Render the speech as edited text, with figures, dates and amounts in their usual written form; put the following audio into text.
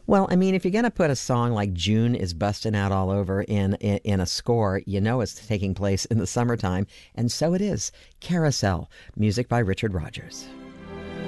Well, I mean, if you're going to put a song like June is busting out all over in a score, you know it's taking place in the summertime, and so it is. Carousel, music by Richard Rogers.